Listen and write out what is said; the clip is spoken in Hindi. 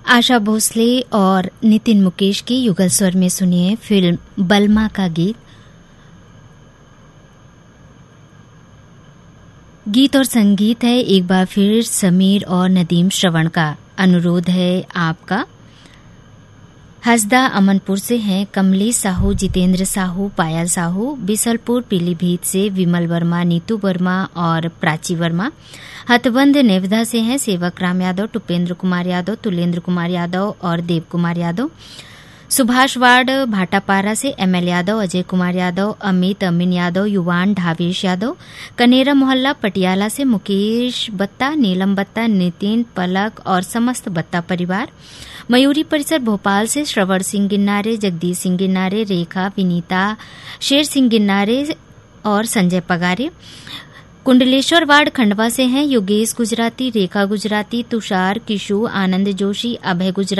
आशा भोसले और नितिन मुकेश के युगल स्वर में सुनिए फिल्म बलमा का गीत और संगीत है एक बार फिर समीर और नदीम श्रवण का। अनुरोध है आपका। हसदा अमनपुर से हैं कमलेश साहू, जितेंद्र साहू, पायल साहू। बिसलपुर पीलीभीत से विमल वर्मा, नीतू वर्मा और प्राची वर्मा। हथबंध नेवधा से हैं सेवक राम यादव, टुपेंद्र कुमार यादव, तुलेंद्र कुमार यादव और देव कुमार यादव। सुभाष वार्ड भाटापारा से एमएल यादव, अजय कुमार यादव, अमित अमीन यादव, युवान ढावेश यादव। कनेरा मोहल्ला पटियाला से मुकेश बत्ता, नीलम बत्ता, नितिन पलक और समस्त बत्ता परिवार। मयूरी परिसर भोपाल से श्रवण सिंह गिन्नारे, जगदीश सिंह गिन्नारे, रेखा, विनीता, शेर सिंह गिन्नारे और संजय पगारे। कुंडलेश्वर वार्ड खंडवा से हैं योगेश गुजराती, रेखा गुजराती, तुषार, किशु, आनंद जोशी, अभय गुजराती।